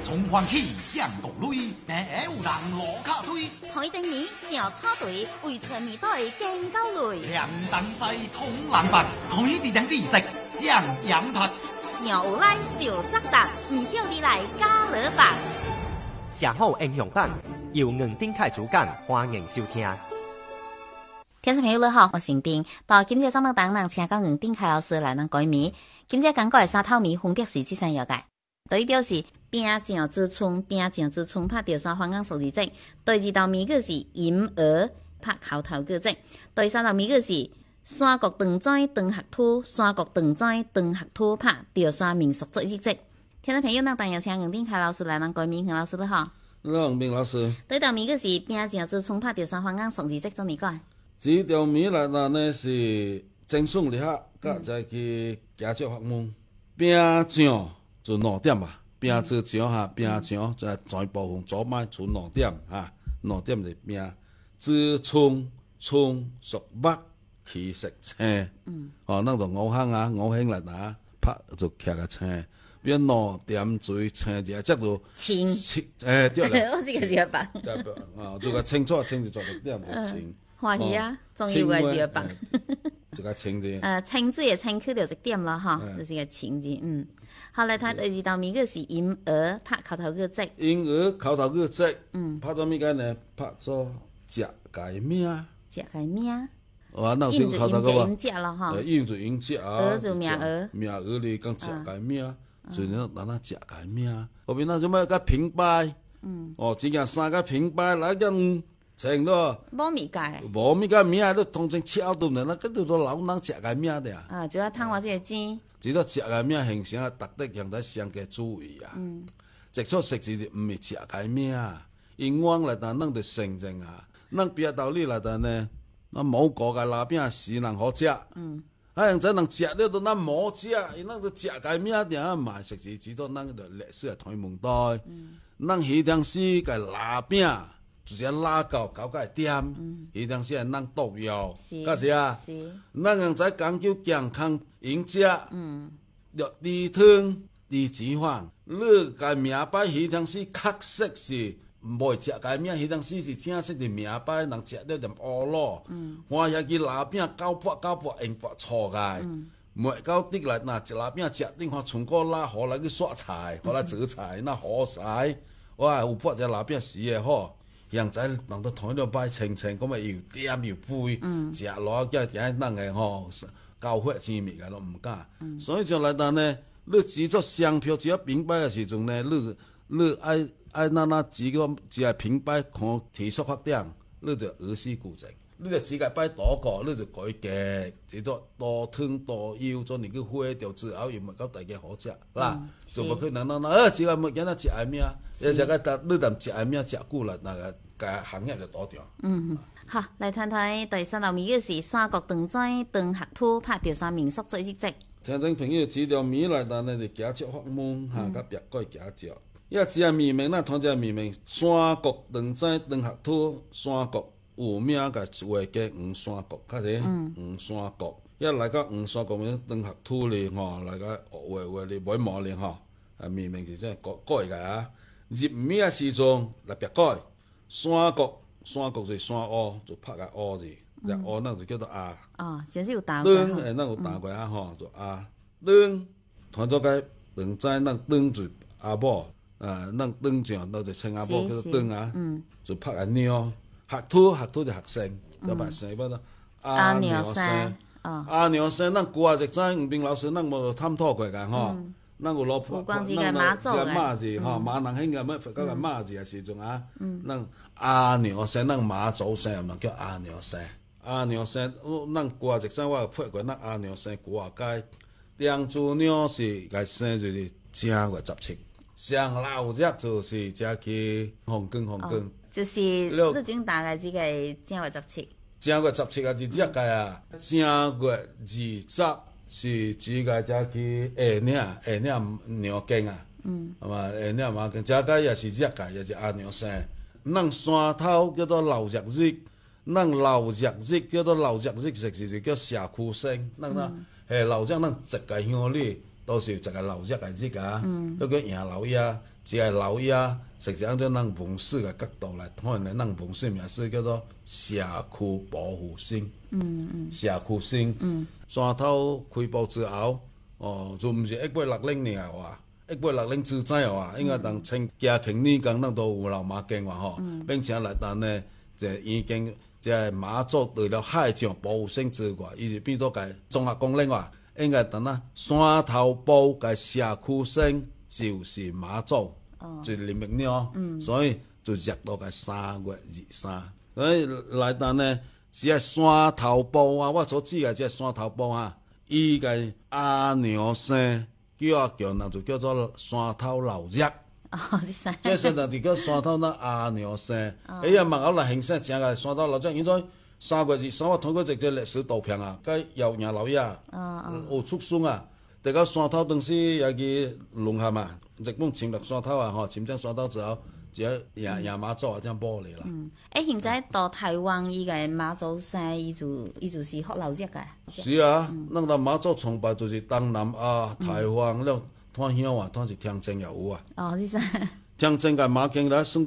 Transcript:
从欢喜降国泪，但有人落卡推。 台灯谜小插队，为全面队更高累。 两灯在通蓝白，台地顶地色上羊拍。 小有来就扎达，唔晓你来加勒白。 写好英雄版，由硬顶开主讲，欢迎收听。 听众朋友你好，我是丁。到今日节目当中，请到硬顶开老师来咱改谜。今日讲过的三套谜分别是这三样嘅。第一条是拼酱之春，拼酱之春拍调山方向数字节。第二道谜个是银鹅拍口头个节。第三道谜个是山国长仔长学土，山国长仔长学土拍调山民俗做一节。听众朋友，咱当然请硬顶开老师来咱改谜，老师你好。 你好，明老师。 第一道谜个是拼酱之春拍调山方向数字节，怎么讲？ 这条谜来呢是精选立刻，甲再去加少学问。拼酱就2点嘛，拼之酱哈，拼酱就全部分做卖剩2点哈，2点就拼。之春春属木，气色青。哦，咱就5项啊，5项来拿拍就徛个青。变2点水青者，这就青。 对了。 我这个是棒。 对啊，就个清楚清就做6点就青。 欢喜啊，终于有个棒。 就个青字。 清水的清去就一点了哈，就是个青字。好来睇第二道谜个是银鹅拍口头个节。 银鹅口头个节。拍做咩个呢？拍做食改命。 食改命。 哇，那有口头个嘛？食了哈。 银就银食啊。 鹅就命鹅。 命鹅哩讲食改命，所以咱咱食改命。后边那什么个平摆？哦，只件3个平摆来个。成咯， 无米解， 无米解面啊，都当成超顿的，那嗰度都老人食个面的啊。 就要贪我这个钱。只到食个面形成啊，特得向咱上加注意啊。直出食是唔是食个面啊？因往来但咱就承认啊，咱别道理来但呢，咱冇个个拉饼是人好食。用咱人食了都咱冇食，因咱就食个面点啊嘛，食是只到咱个历史嘅台门代。咱迄当时个拉饼。就是拉到搞个点，伊当时系咱毒药，假是啊。咱人在讲究健康饮食，要低糖、低脂肪。你个名牌迄当时确实是袂食个名，迄当时是正式的名牌，人食了点乌咯。欢喜去拉饼900用8错个，袂到得来那一拉饼食顶看全个拉好来去刷菜，好来做菜，那好菜，哇有8只拉饼死的好。样仔人都同了摆清清，咁咪又点又肥，食落叫人咱个吼高血脂物个都唔敢。所以就来到呢，你只做商票，只要平摆个时阵呢，你爱那几个只系平摆看提速发展，你就儿时固正。你就只个摆多个，你就改价，只多多汤多油，做你个火掉之后又唔够大家好食，啦，就无可能只个物件仔食个命，而且个你啖食个命食久了，那个行业就多掉。 好，来谈谈第三道谜个是山国长仔长学土拍调山民俗做一节。 听众朋友，这条谜来但呢就加少学问哈，甲别个加少。一只个谜名，咱同只个谜名，山国长仔长学土，山国。有名个话叫黄山国，较是黄山国。一来到黄山国面长学土哩吼，来个话哩买毛哩吼，明明是真改个啊。入名个时阵来别改，山国是山乌，就拍个乌字，只乌咱就叫做啊。 真是有打过。 咱有打过啊吼，就啊。长，传做个长仔，咱长就阿母，咱长上，咱就称阿母叫做长啊，就拍个鸟。学徒就学生，就白生不咯？阿娘生，阿娘生，咱古仔就知吴斌老师，咱无探讨过个吼。咱有老婆， 咱有马字吼，马人兴个乜佛教个马字个时阵啊，咱阿娘生，咱马祖生，人叫阿娘生。阿娘生，咱古仔就知我发过，咱阿娘生古仔街，两猪鸟是个生就是正月17，上老日就是只去红光。 就是你整大概这个正月17。 正月17啊，是这个啊。正月20是这个才去下岭娘经啊。係嘛？下岭嘛，这个也是这个，也是阿娘生。咱山头叫做老日日，咱老日日叫做老日日，是就叫社区生。咱老日咱一个乡里都是有一个老热个日啊，那个迎老鸭，一个老鸭，实际上咱用文史个角度来看咧，咱文史名是叫做社区保护性。社区性。山头开埠之后，就毋是1860尔哇，1860之前哇，应该当清嘉庆年间，咱都有老马经哇吼，并且来当呢，这已经这马祖除了海上保护性之外，伊是变做个综合功能哇。应该等啊，山头埔嘅社区性就是马祖，就是林明鸟，所以就热到个3月23，所以来等呢，只係山頭埔啊，我所指嘅只係山頭埔啊，伊嘅阿娘生叫人就叫做山頭老熱。即係人就叫山頭那阿娘生，哎呀，問我嚟形式正嘅山頭老熱，現在。3月23，我通過一個歷史圖片啊，佮姚爺老爺有出孫啊，大家山頭當時也去淪陷啊，日本侵略山頭啊，侵佔山頭之後，就贏馬祖啊，這樣保嚟啦。 現在到台灣伊個馬祖山，伊就是好老熱個。 是啊，咱到馬祖崇拜就是東南亞、台灣了，睇鄉啊，睇是聽證也有啊。 是啥？ 聽證個馬經來算